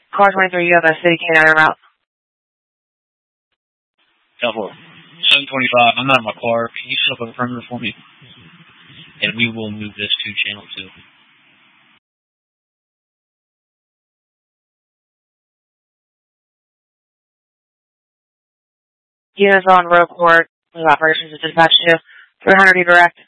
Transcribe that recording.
Car 23, you have a city canine route. Double 725. I'm not in my car. Can you set up a perimeter for me? And we will move this to channel 2. Units on road court. Operations is dispatched to 300 direct.